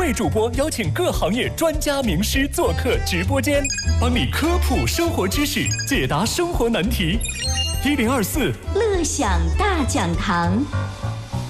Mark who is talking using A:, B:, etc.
A: 位主播邀请各行业专家名师做客直播间，帮你科普生活知识，解答生活难题。1024
B: 乐享大讲堂。